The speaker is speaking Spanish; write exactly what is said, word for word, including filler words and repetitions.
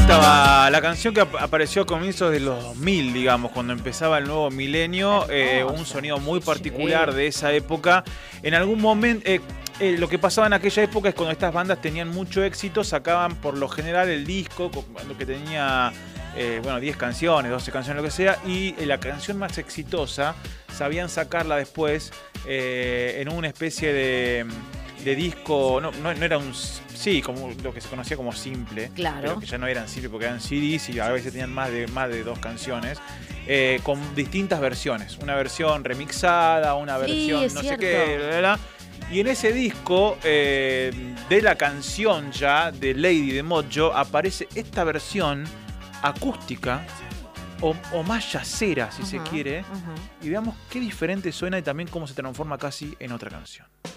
estaba la canción que ap apareció a comienzos de los dos mil, digamos, cuando empezaba el nuevo milenio, eh, un sonido muy particular de esa época. En algún momento, eh, eh, lo que pasaba en aquella época es cuando estas bandas tenían mucho éxito, sacaban por lo general el disco, lo que tenía, eh, bueno, diez canciones, doce canciones, lo que sea, y eh, la canción más exitosa sabían sacarla después eh, en una especie de... de disco, no, no, no era un, sí, como lo que se conocía como simple, claro, pero que ya no eran simple porque eran C Ds y a veces tenían más de, más de dos canciones, eh, con distintas versiones, una versión remixada, una versión sí, no cierto. sé qué, bla, bla, bla. Y en ese disco eh, de la canción ya de Lady de Mojo aparece esta versión acústica o, o más yacera, si uh-huh, se quiere, uh-huh. Y veamos qué diferente suena y también cómo se transforma casi en otra canción.